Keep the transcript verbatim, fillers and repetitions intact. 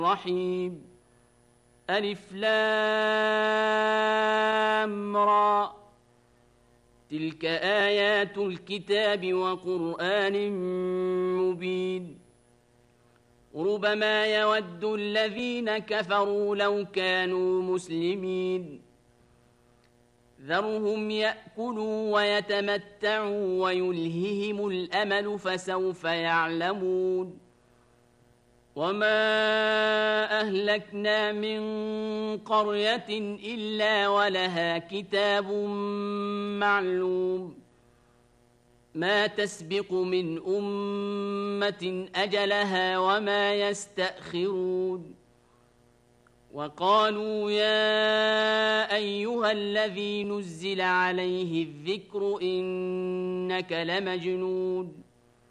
الرحيم ألف لام را تلك آيات الكتاب وقرآن مبين ربما يود الذين كفروا لو كانوا مسلمين ذرهم يأكلوا ويتمتعوا ويلههم الأمل فسوف يعلمون وما أهلكنا من قرية إلا ولها كتاب معلوم ما تسبق من أمة أجلها وما يستأخرون وقالوا يا أيها الذي نزل عليه الذكر إنك لمجنون